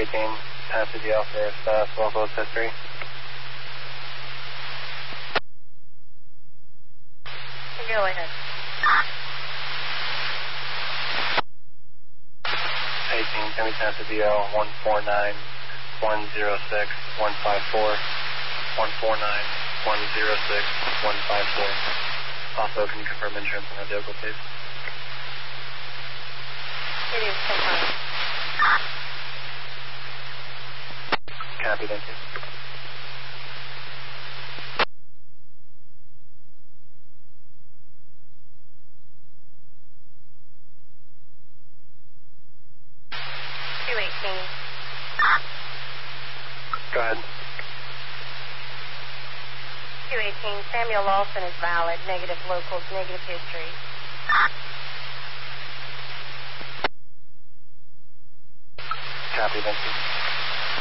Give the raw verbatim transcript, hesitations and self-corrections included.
eighteen, pass the D L for uh, swell close history. Go ahead. eighteen, can we pass the D L one four nine one zero six one five four, one four nine one zero six one five four. Also, can you confirm insurance on our vehicle, please? It is confirmed. Copy, thank you. two eighteen. Go ahead. two eighteen, Samuel Lawson is valid, negative locals, negative history. Copy, thank you.